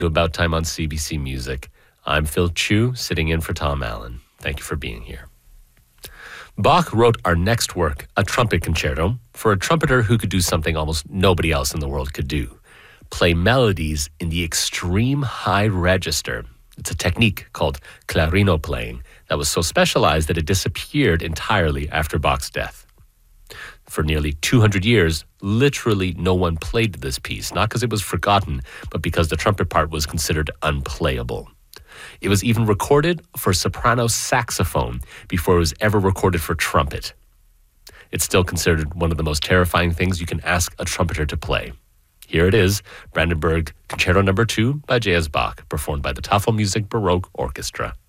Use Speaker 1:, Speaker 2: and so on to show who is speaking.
Speaker 1: About Time on CBC Music. I'm Phil Chu, sitting in for Tom Allen. Thank you for being here. Bach wrote our next work, a trumpet concerto, for a trumpeter who could do something almost nobody else in the world could do: play melodies in the extreme high register. It's a technique called clarino playing that was so specialized that it disappeared entirely after Bach's death. For nearly 200 years, literally no one played this piece, not because it was forgotten, but because the trumpet part was considered unplayable. It was even recorded for soprano saxophone before it was ever recorded for trumpet. It's still considered one of the most terrifying things you can ask a trumpeter to play. Here it is, Brandenburg Concerto No. 2 by J.S. Bach, performed by the Tafelmusik Baroque Orchestra.